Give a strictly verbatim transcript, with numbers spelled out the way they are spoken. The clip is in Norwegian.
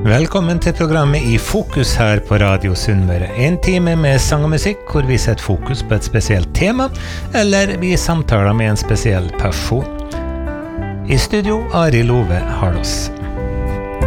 Velkommen til programmet I Fokus her på Radio Sunnmøre. En time med sang og musikk, hvor vi setter fokus på et spesielt tema, eller vi samtaler med en spesiell person. I studio, Ari Love Harlos.